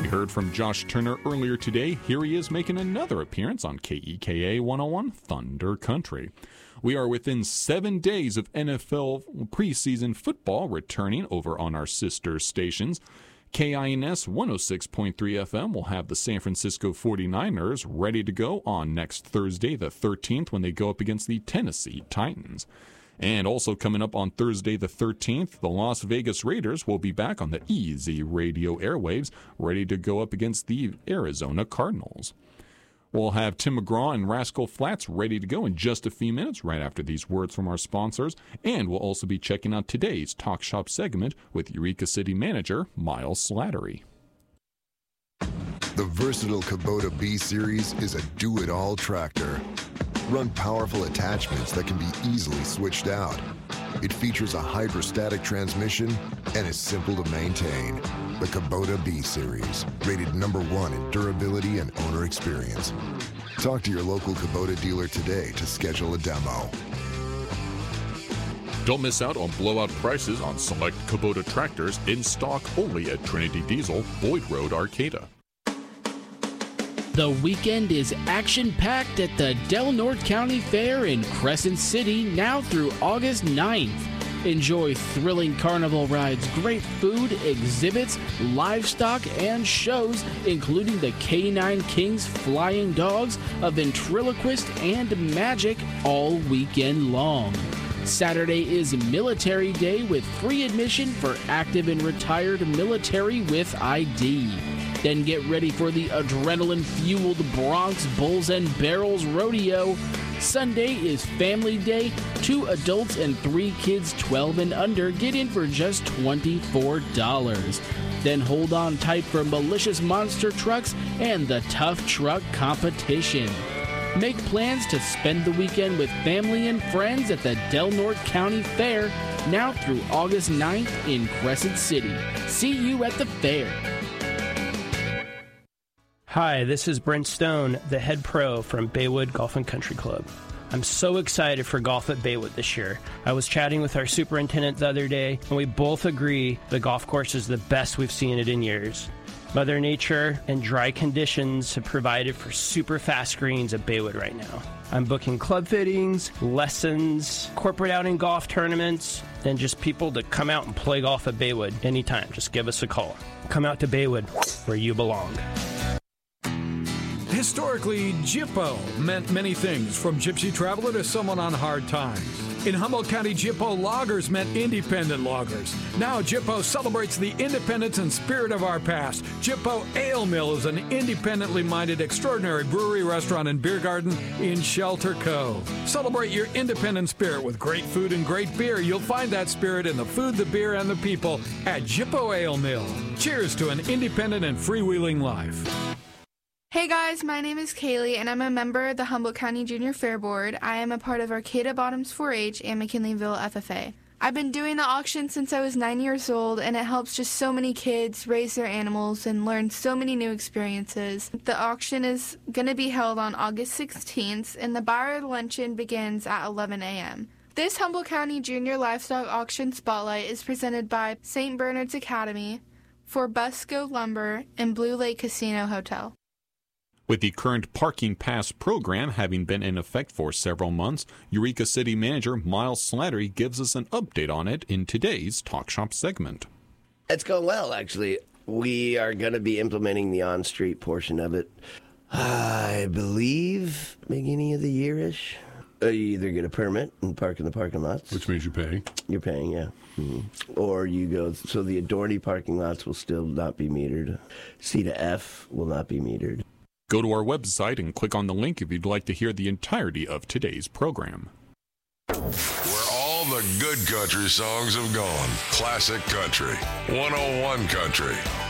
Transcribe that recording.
heard from Josh Turner earlier today. Here he is making another appearance on KEKA 101 Thunder Country. We are within 7 days of NFL preseason football returning over on our sister stations. KINS 106.3 FM will have the San Francisco 49ers ready to go on next Thursday, the 13th, when they go up against the Tennessee Titans. And also coming up on Thursday the 13th, the Las Vegas Raiders will be back on the Easy Radio airwaves, ready to go up against the Arizona Cardinals. We'll have Tim McGraw and Rascal Flatts ready to go in just a few minutes, right after these words from our sponsors. And we'll also be checking out today's Talk Shop segment with Eureka City manager Miles Slattery. The versatile Kubota B-Series is a do-it-all tractor. Run powerful attachments that can be easily switched out. It features a hydrostatic transmission and is simple to maintain. The Kubota B-Series, rated #1 in durability and owner experience. Talk to your local Kubota dealer today to schedule a demo. Don't miss out on blowout prices on select Kubota tractors in stock only at Trinity Diesel, Boyd Road, Arcata. The weekend is action-packed at the Del Norte County Fair in Crescent City now through August 9th. Enjoy thrilling carnival rides, great food, exhibits, livestock, and shows, including the K9 Kings Flying Dogs, a ventriloquist, and magic all weekend long. Saturday is Military Day with free admission for active and retired military with ID. Then get ready for the adrenaline-fueled Bronx Bulls and Barrels Rodeo. Sunday is Family Day. 2 adults and 3 kids 12 and under get in for just $24. Then hold on tight for Malicious Monster Trucks and the Tough Truck Competition. Make plans to spend the weekend with family and friends at the Del Norte County Fair now through August 9th in Crescent City. See you at the fair. Hi, this is Brent Stone, the head pro from Baywood Golf and Country Club. I'm so excited for golf at Baywood this year. I was chatting with our superintendent the other day, and we both agree the golf course is the best we've seen it in years. Mother Nature and dry conditions have provided for super fast greens at Baywood right now. I'm booking club fittings, lessons, corporate outing golf tournaments, and just people to come out and play golf at Baywood anytime. Just give us a call. Come out to Baywood, where you belong. Historically, Jippo meant many things, from gypsy traveler to someone on hard times. In Humboldt County, Jippo loggers meant independent loggers. Now, Jippo celebrates the independence and spirit of our past. Jippo Ale Mill is an independently minded, extraordinary brewery, restaurant, and beer garden in Shelter Cove. Celebrate your independent spirit with great food and great beer. You'll find that spirit in the food, the beer, and the people at Jippo Ale Mill. Cheers to an independent and freewheeling life. Hey guys, my name is Kaylee and I'm a member of the Humboldt County Junior Fair Board. I am a part of Arcata Bottoms 4-H and McKinleyville FFA. I've been doing the auction since I was 9 years old, and it helps just so many kids raise their animals and learn so many new experiences. The auction is going to be held on August 16th, and the buyer luncheon begins at 11 a.m. This Humboldt County Junior Livestock Auction Spotlight is presented by St. Bernard's Academy for Busco Lumber and Blue Lake Casino Hotel. With the current parking pass program having been in effect for several months, Eureka City manager Miles Slattery gives us an update on it in today's Talk Shop segment. It's going well, actually. We are going to be implementing the on-street portion of it, I believe, beginning of the year-ish. You either get a permit and park in the parking lots. Which means you pay. You're paying, yeah. Mm-hmm. Or you go, so the Adorney parking lots will still not be metered. C to F will not be metered. Go to our website and click on the link if you'd like to hear the entirety of today's program. Where all the good country songs have gone. Classic Country. 101 Country.